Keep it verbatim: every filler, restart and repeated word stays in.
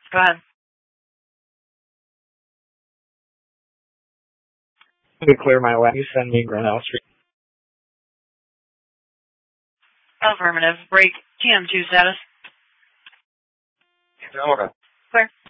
Go ahead. To clear my way, you send me Grinnell Street. Affirmative. Break. T M two status. Okay. Clear.